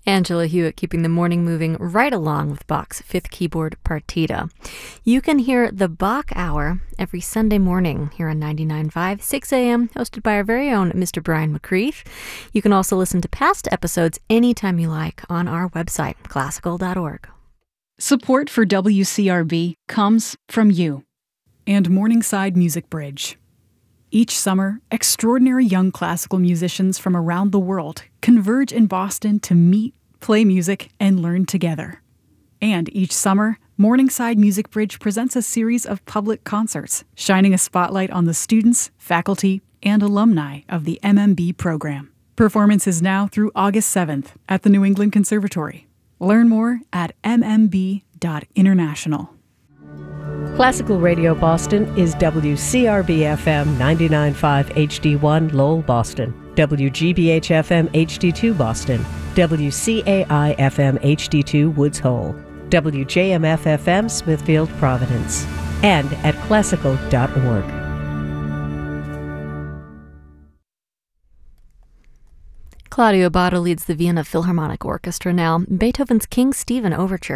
Angela Hewitt keeping the morning moving right along with Bach's Fifth Keyboard Partita. You can hear the Bach Hour every Sunday morning here on 99.5, 6 a.m., hosted by our very own Mr. Brian McCreath. You can also listen to past episodes anytime you like on our website, classical.org. Support for WCRB comes from you and Morningside Music Bridge. Each summer, extraordinary young classical musicians from around the world converge in Boston to meet, play music, and learn together. And each summer, Morningside Music Bridge presents a series of public concerts, shining a spotlight on the students, faculty, and alumni of the MMB program. Performance is now through August 7th at the New England Conservatory. Learn more at mmb.international. Classical Radio Boston is WCRB-FM 99.5 HD1 Lowell, Boston, WGBH-FM HD2 Boston, WCAI-FM HD2 Woods Hole, WJMF-FM Smithfield, Providence, and at classical.org. Claudio Abbado leads the Vienna Philharmonic Orchestra now. Beethoven's King Stephen Overture